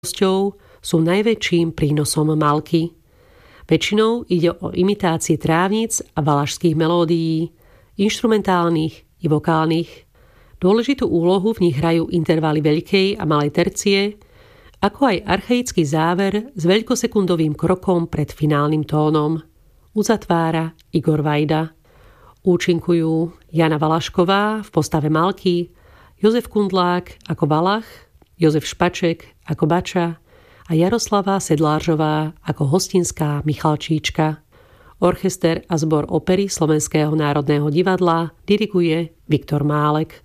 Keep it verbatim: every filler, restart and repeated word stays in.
sú najväčším prínosom Malky. Väčšinou ide o imitácie trávnic a valašských melódií, inštrumentálnych i vokálnych. Dôležitú úlohu v nich hrajú intervaly veľkej a malej tercie, ako aj archaický záver s veľkosekundovým krokom pred finálnym tónom. Uzatvára Igor Vajda. Účinkujú Jana Valašková v postave Malky, Jozef Kundlák ako Valach, Jozef Špaček ako Bača a Jaroslava Sedlářová ako hostinská Michalčíčka. Orchester a zbor opery Slovenského národného divadla diriguje Viktor Málek.